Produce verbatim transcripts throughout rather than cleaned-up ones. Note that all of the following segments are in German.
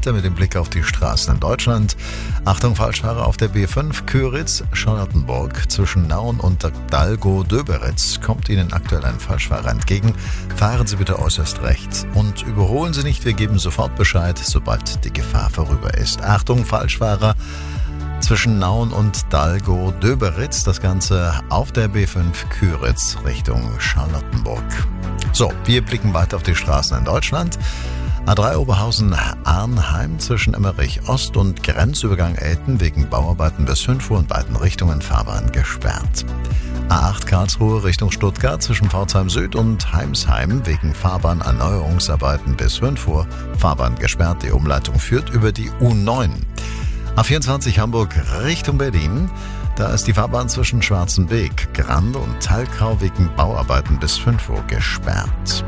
weiter mit dem Blick auf die Straßen in Deutschland. Achtung, Falschfahrer auf der B fünf Köritz-Charlottenburg. Zwischen Nauen und Dalgo-Döberitz kommt Ihnen aktuell ein Falschfahrer entgegen. Fahren Sie bitte äußerst rechts und überholen Sie nicht. Wir geben sofort Bescheid, sobald die Gefahr vorüber ist. Achtung, Falschfahrer zwischen Nauen und Dalgo-Döberitz. Das Ganze auf der B fünf Köritz Richtung Charlottenburg. So, wir blicken weiter auf die Straßen in Deutschland. A drei Oberhausen-Arnheim zwischen Emmerich Ost und Grenzübergang Elten wegen Bauarbeiten bis fünf Uhr in beiden Richtungen Fahrbahn gesperrt. A acht Karlsruhe Richtung Stuttgart zwischen Pforzheim Süd und Heimsheim wegen Fahrbahnerneuerungsarbeiten bis fünf Uhr Fahrbahn gesperrt. Die Umleitung führt über die U neun. A vierundzwanzig Hamburg Richtung Berlin. Da ist die Fahrbahn zwischen Schwarzenbeek, Grande und Thalkau wegen Bauarbeiten bis fünf Uhr gesperrt.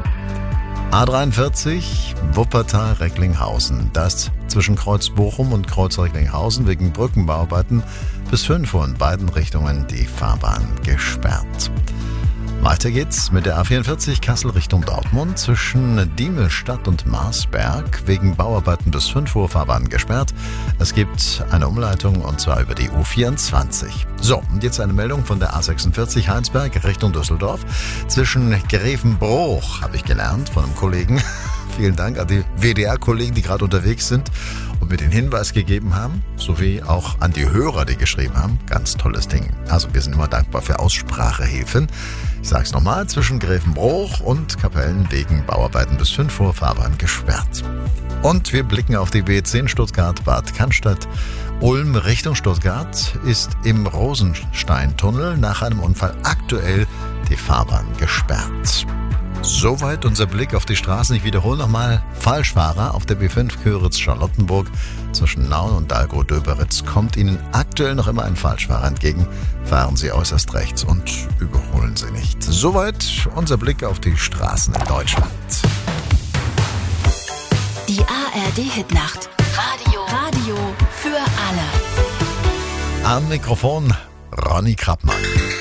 A dreiundvierzig Wuppertal-Recklinghausen. Da ist zwischen Kreuz Bochum und Kreuz Recklinghausen wegen Brückenbauarbeiten bis fünf Uhr in beiden Richtungen die Fahrbahn gesperrt. Weiter geht's mit der A vierundvierzig Kassel Richtung Dortmund zwischen Diemelstadt und Marsberg wegen Bauarbeiten bis fünf Uhr Fahrbahn gesperrt. Es gibt eine Umleitung und zwar über die U vierundzwanzig. So, und jetzt eine Meldung von der A sechsundvierzig Heinsberg Richtung Düsseldorf. Zwischen Grevenbroich, habe ich gelernt von einem Kollegen. Vielen Dank an die W D R-Kollegen, die gerade unterwegs sind und mir den Hinweis gegeben haben, sowie auch an die Hörer, die geschrieben haben. Ganz tolles Ding. Also wir sind immer dankbar für Aussprachehilfen. Ich sag's nochmal, zwischen Grevenbroich und Kapellen wegen Bauarbeiten bis fünf Uhr Fahrbahn gesperrt. Und wir blicken auf die B zehn Stuttgart-Bad Cannstatt. Ulm Richtung Stuttgart ist im Rosensteintunnel nach einem Unfall aktuell die Fahrbahn gesperrt. Soweit unser Blick auf die Straßen. Ich wiederhole nochmal. Falschfahrer auf der B fünf Köritz-Charlottenburg zwischen Nauen und Dalgo-Döberitz kommt Ihnen aktuell noch immer ein Falschfahrer entgegen. Fahren Sie äußerst rechts und überholen Sie nicht. Soweit unser Blick auf die Straßen in Deutschland. Die A R D-Hitnacht. Radio. Radio für alle. Am Mikrofon Ronny Krappmann.